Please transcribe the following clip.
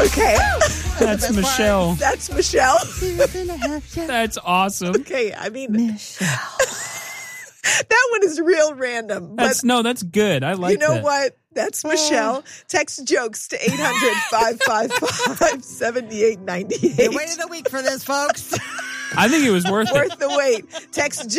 Okay. That's Michelle. That's Michelle. That's awesome. Okay, I mean, Michelle. that one is real random. But That's good. I like you know that. what? That's Michelle. Text jokes to 800-555-7898. You waited a week for this, folks. I think it was worth it. Worth the wait. Text